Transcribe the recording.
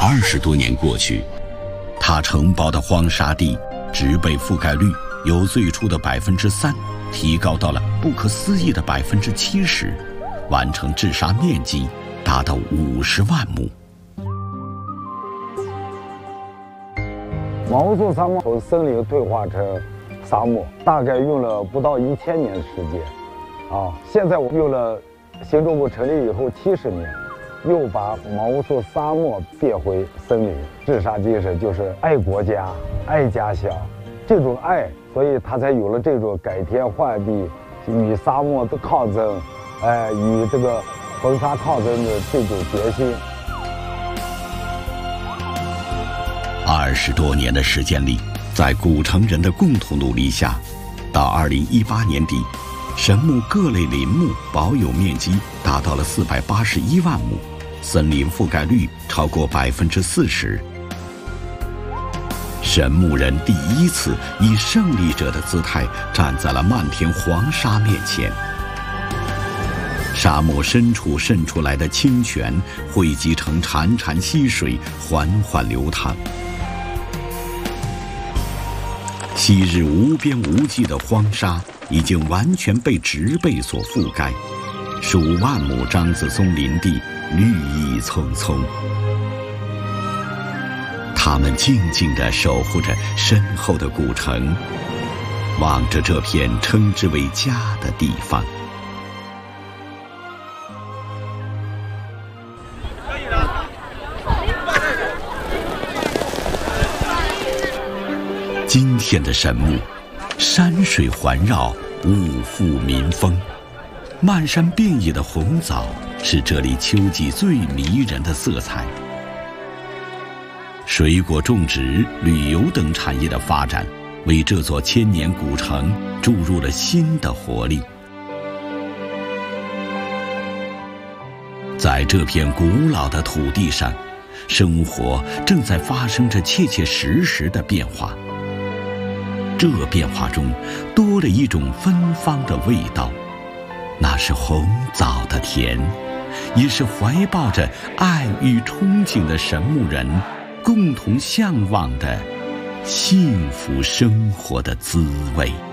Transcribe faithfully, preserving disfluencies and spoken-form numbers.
二十多年过去，他承包的荒沙地植被覆盖率由最初的百分之三提高到了不可思议的百分之七十，完成治沙面积达到五十万亩。 毛乌素沙漠从森林退化成沙漠，大概用了不到一千年时间。啊，现在我们用了行政部成立以后七十年，又把毛乌素沙漠变回森林。治沙精神就是爱国家、爱家乡，这种爱，所以他才有了这种改天换地、与沙漠的抗争，哎，与这个焚沙抗争的这种决心。 二十多年的时间里，在古城人的共同努力下，到二零一八年底，神木各类林木保有面积达到了四百八十一万亩，森林覆盖率超过百分之四十。神木人第一次以胜利者的姿态站在了漫天黄沙面前。沙漠深处渗出来的清泉汇集成潺潺溪水，缓缓流淌。昔日无边无际的荒沙已经完全被植被所覆盖，数万亩樟子松林地绿意葱葱。他们静静地守护着身后的古城，望着这片称之为家的地方。今天的神木，山水环绕，物阜民丰，漫山遍野的红枣是这里秋季最迷人的色彩。水果种植、旅游等产业的发展，为这座千年古城注入了新的活力。在这片古老的土地上，生活正在发生着切切实实的变化。这变化中多了一种芬芳的味道，那是红枣的甜，也是怀抱着爱与憧憬的神木人共同向往的幸福生活的滋味。